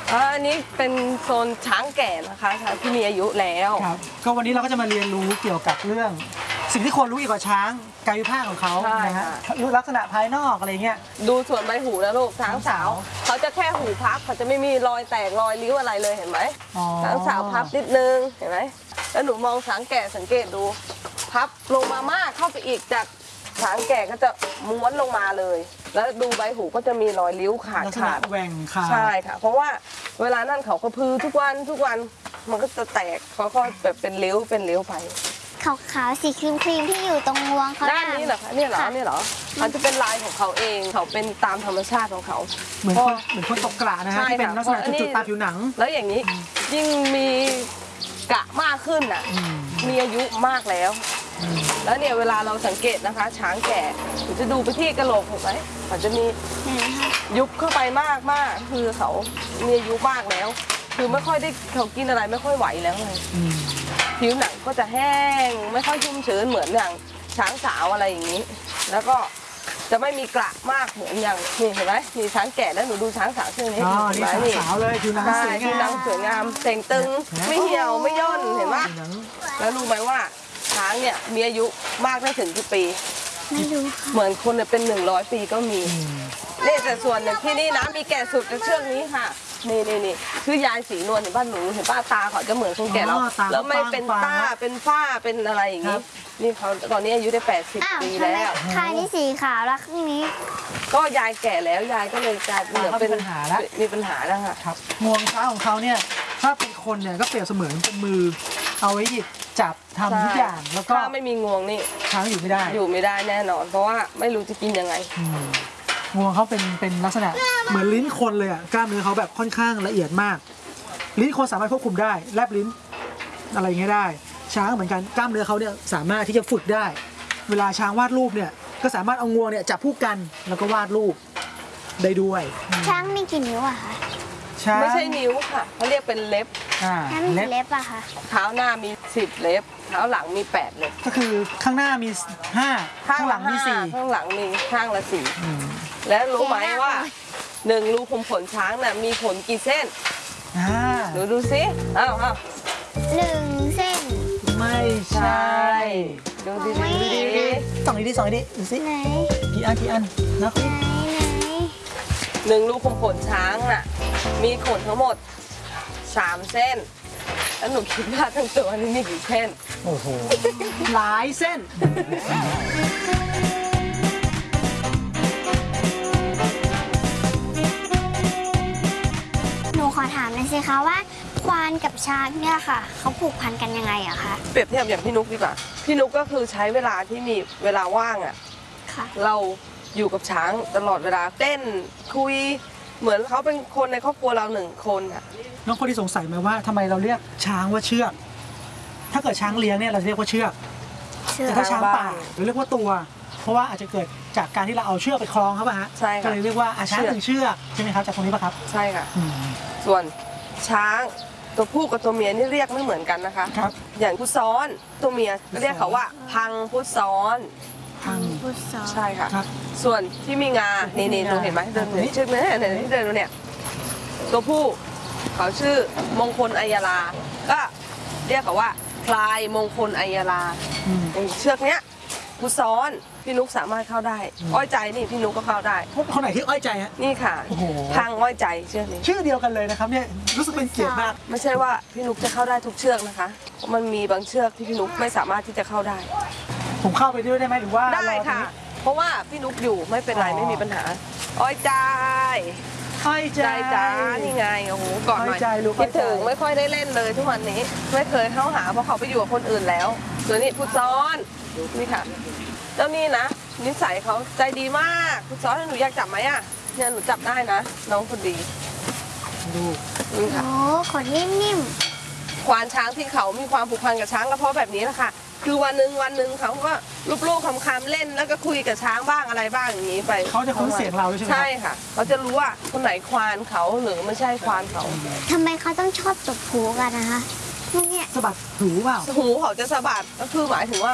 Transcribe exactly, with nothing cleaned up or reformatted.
อันนี้เป็นโซนช้างแก่นะคะช้างที่มีอายุแล้วครับก็วันนี้เราก็จะมาเรียนรู้เกี่ยวกับเรื่อง สิ่งที่ควรรู้เกี่ยวกับช้างกายวิภาคของเขานะฮะรู้ลักษณะภายนอกอะไรเงี้ยดูส่วนใบหูนะลูกช้างสาวเขาจะแค่หูพับเขาจะไม่มีรอยแตกรอยริ้วอะไรเลยเห็นไหมช้างสาวพับนิดนึงเห็นไหมแล้วหนูมองช้างแก่สังเกตดูพับลงมามากเข้าไปอีกจากช้างแก่ก็จะม้วนลงมาเลย แล้วดูใบหูก็จะมีรอยริ้วขาดขาดแหว่งขาดใช่ค่ะเพราะว่าเวลานั่นเขากระพือทุกวันทุกวันมันก็จะแตกค่อยๆแบบเป็นริ้วเป็นริ้วไปขาวๆสีครีมๆที่อยู่ตรงงวงเขาด้านนี้เหรอคะเนี่ยเหรอเนี่ยเหรอมันจะเป็นลายของเขาเองเขาเป็นตามธรรมชาติของเขาเหมือนคนเหมือนคนตกกระนะฮะที่เป็นลักษณะจุดๆตามผิวหนังแล้วอย่างนี้ยิ่งมีกระมากขึ้นอ่ะมีอายุมากแล้วแล้วเนี่ยเวลาเราสังเกตนะคะช้างแก่จะดูไปที่กระโหลกเห็นไหมเขาจะมียุบเข้าไปมากมากคือเขามีอายุมากแล้วคือไม่ค่อยได้เขากินอะไรไม่ค่อยไหวแล้วเลยผิวหนังก็จะแห้งไม่ค่อยชุ่มชื้นเหมือนอย่างช้างสาวอะไรอย่างนี้แล้วก็จะไม่มีกระมากเหมือนอย่างนี่เห็นไหมมีช้างแก่แล้วหนูดูช้างสาวเช่นนี้อ๋อนี่ช้างสาวเลยผิวหนังสวยงามผิวหนังสวยงามเต่งตึงไม่เหี่ยวไม่ย่นเห็นไหมแล้วรู้ไหมว่าช้างเนี่ยมีอายุมากได้ถึงกี่ปีไม่รู้เหมือนคนเนี่ยเป็นหนึ่งร้อยปีก็มีนี่แต่ส่วนหนึ่งที่นี่นะมีแก่สุดในเชือกนี้ค่ะนี่นี่นี่คือยายสีนวลเห็นป้าหนูเห็นป้าตาเขาจะเหมือนคนแก่แล้วแล้วไม่เป็นต้าเป็นฝ้าเป็นอะไรอย่างนี้นี่เขาตอนนี้อายุได้แปดสิบปีแล้วข้างนี้สีขาวแล้วข้างนี้ก็ยายแก่แล้วยายก็เลยกลายเป็นเป็นปัญหาแล้วมีปัญหาแล้วค่ะครับงวงช้างของเขาเนี่ยถ้าเป็นคนเนี่ยก็เปรียบเสมือนเป็นมือเอาไว้หยิบจับทำทุกอย่างแล้วก็ถ้าไม่มีงวงนี่ช้างอยู่ไม่ได้อยู่ไม่ได้แน่นอนเพราะว่าไม่รู้จะกินยังไงงวงเขาเป็นเป็นลักษณะเหมือนลิ้นคนเลยอ่ะกล้ามเนื้อเขาแบบค่อนข้างละเอียดมากลิ้นคนสามารถควบคุมได้แลบลิ้นอะไรอย่างเงี้ยได้ช้างเหมือนกันกล้ามเนื้อเขาเนี่ยสามารถที่จะฝึกได้เวลาช้างวาดรูปเนี่ยก็สามารถเอางวงเนี่ยจับผู้กันแล้วก็วาดรูปได้ด้วยช้างมีกี่นิ้วอะคะไม่ใช่นิ้วค่ะเขาเรียกเป็นเล็บช้างมีกี่เล็บอะคะเท้าหน้ามีสิบเล็บเท้าหลังมีแปดเล็บก็คือข้างหน้ามีห้าข้างหลังมีสี่ข้างหลังมีข้างละสี่แล้วรู้ไหมว่าหนึ่งรูขุมขนช้างน่ะมีขนกี่เส้นดูดูสิอ้าวอ้าวหนึ่งเส้นไม่ใช่ดูดิดูดิสองดิสองดิดูสิไหนกี่อันกี่อันนะไหนไหนหนึ่งรูขุมขนช้างน่ะมีขนทั้งหมดสามเส้นแล้วหนูคิดว่าทั้งตัวนี้มีกี่เส้นโอ้โหหลายเส้นหนูขอถามหน่อยสิคะว่าควานกับช้างเนี่ยค่ะเขาผูกพันกันยังไงอะคะเปรียบเทียบอย่างพี่นุ๊กดีกว่าพี่นุ๊กก็คือใช้เวลาที่มีเวลาว่างอะเราอยู่กับช้างตลอดเวลาเต้นคุยเหมือนเขาเป็นคนในครอบครัวเราหนึ่งคนอะน้องคนที่สงสัยไหมว่าทำไมเราเรียกช้างว่าเชือกถ้าเกิดช้างเลี้ยงเนี่ยเราเรียกว่าเชือกแต่ถ้าช้างป่าเราเรียกว่าตัวเพราะว่าอาจจะเกิดจากการที่เราเอาเชือกไปคล้องเขาป่ะฮะใช่ก็เลยเรียกว่าช้างถึงเชือกใช่ไหมครับจากตรงนี้ป่ะครับใช่ค่ะส่วนช้างตัวผู้กับตัวเมียนี่เรียกไม่เหมือนกันนะคะครับอย่างพุทธซ้อนตัวเมียเรียกเขาว่าพังพุทธซ้อนพังพุทธซ้อนใช่ค่ะส่วนที่มีงานี่นี่ดูเห็นไหมเดินเชือกเนี่ยเนี่ยที่เดินเนี่ยตัวผู้เขาชื่อมงคลอัยยาลาก็เรียกเขาว่าพลายมงคลอัยยาลาเชือกเนี้ยพุทธซ้อนพี่นุ๊กสามารถเข้าได้อ้อยใจนี่พี่นุ๊กก็เข้าได้คนไหนที่อ้อยใจฮะนี่ค่ะพังอ้อยใจเชือกนี้ชื่อเดียวกันเลยนะครับเนี่ยรู้สึกเป็นเกียรติมากไม่ใช่ว่าพี่นุ๊กจะเข้าได้ทุกเชือกนะคะมันมีบางเชือกที่พี่นุ๊กไม่สามารถที่จะเข้าได้ผมเข้าไปด้วยได้ไหมหรือว่าได้ค่ะเพราะว่าพี่นุ๊กอยู่ไม่เป็นไรไม่มีปัญหาอ้อยใจอ้อยใจจ้านี่ไงโอ้โหก่อนหน่อยคิดถึงไม่ค่อยได้เล่นเลยทุกวันนี้ไม่เคยเข้าหาเพราะเขาไปอยู่กับคนอื่นแล้วส่วนนี้พุทธซ้อนนี่ค่ะเจ้านี่นะนิสัยเขาใจดีมากพุทธซ้อนหนูอยากจับไหมอ่ะเนี่ยหนูจับได้นะน้องคนดีดูนี่ค่ะโอ้ขนนิ่มๆควานช้างที่เขามีความผูกพันกับช้างก็เพราะแบบนี้แหละค่ะคือวันหนึ่งวันหนึ่งเขาก็ลูบๆคำๆเล่นแล้วก็คุยกับช้างบ้างอะไรบ้างอย่างนี้ไปเขาจะคุ้นเสียงเราใช่ไหมใช่ค่ะเขาจะรู้ว่าคนไหนควานเขาหรือไม่ใช่ควานเขาทำไมเขาต้องชอบตบหูกันนะคะเนี่ยสะบัดหูเปล่าหูเขาจะสะบัดก็คือหมายถึงว่า